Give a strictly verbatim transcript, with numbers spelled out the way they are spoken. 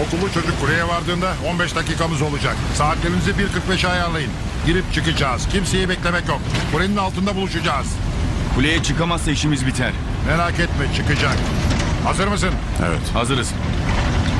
Okullu çocuk kuleye vardığında on beş dakikamız olacak. Saatlerinizi bir kırk beşe ayarlayın. Girip çıkacağız. Kimseyi beklemek yok. Kulenin altında buluşacağız. Kuleye çıkamazsa işimiz biter. Merak etme, çıkacak. Hazır mısın? Evet. Hazırız.